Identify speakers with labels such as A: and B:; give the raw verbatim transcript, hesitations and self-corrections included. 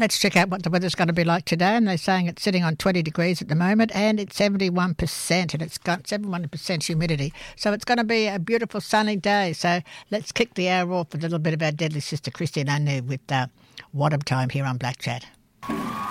A: Let's check out what the weather's going to be like today. And they're saying it's sitting on twenty degrees at the moment and it's seventy-one percent and it's got seventy-one percent humidity. So it's going to be a beautiful sunny day. So let's kick the hour off with a little bit of our deadly sister Christine Anu with uh, Wadham Time here on Black Chat.